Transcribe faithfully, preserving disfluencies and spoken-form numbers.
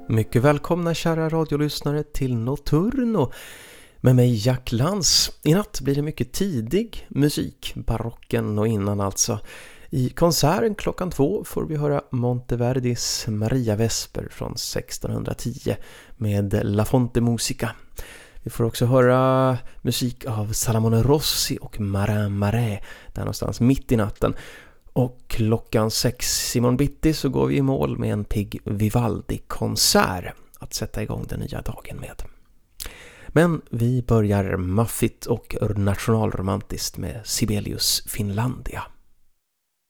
Mycket välkomna kära radiolyssnare till Notturno med mig Jack Lantz. I natt blir det mycket tidig musik, barocken och innan alltså. I konserten klockan två får vi höra Monteverdis Maria Vesper från sextonhundratio med La Fonte Musica. Vi får också höra musik av Salamone Rossi och Marin Marais där någonstans mitt i natten. Och klockan sex imorgon bitti så går vi i mål med en pigg Vivaldi-konsert att sätta igång den nya dagen med. Men vi börjar maffigt och nationalromantiskt med Sibelius Finlandia.